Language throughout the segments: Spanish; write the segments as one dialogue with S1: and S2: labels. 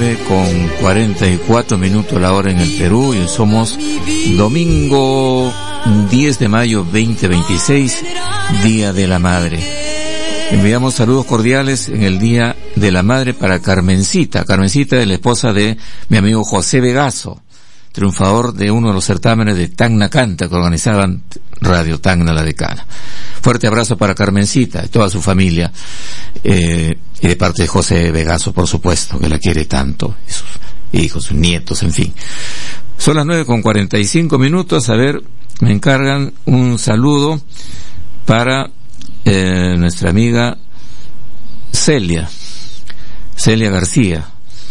S1: 9:44 la hora en el Perú, y somos domingo 10 de mayo 2026, Día de la Madre. Enviamos saludos cordiales en el Día de la Madre para Carmencita. Carmencita es la esposa de mi amigo José Vegaso, triunfador de uno de los certámenes de Tacna Canta que organizaban Radio Tacna La Decana. Fuerte abrazo para Carmencita y toda su familia, y de parte de José Vegaso, por supuesto, que la quiere tanto, y sus hijos, sus nietos, en fin. Son las 9:45. A ver, me encargan un saludo para nuestra amiga Celia García.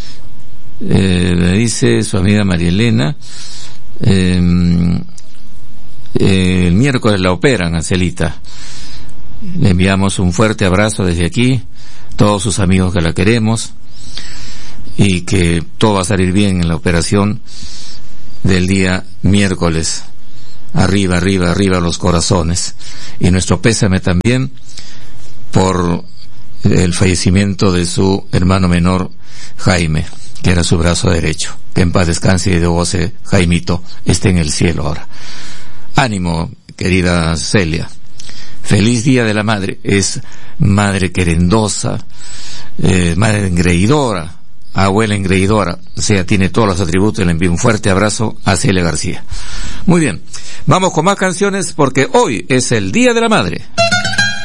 S1: Me dice su amiga María Elena, el miércoles la operan a Celita. Le enviamos un fuerte abrazo desde aquí, todos sus amigos que la queremos, y que todo va a salir bien en la operación del día miércoles. Arriba los corazones. Y nuestro pésame también por el fallecimiento de su hermano menor Jaime, que era su brazo derecho. Que en paz descanse y de goce Jaimito esté en el cielo ahora. Ánimo, querida Celia. Feliz Día de la Madre. Es madre querendosa, madre engreidora, abuela engreidora. O sea, tiene todos los atributos. Le envío un fuerte abrazo a Celia García. Muy bien. Vamos con más canciones porque hoy es el Día de la Madre.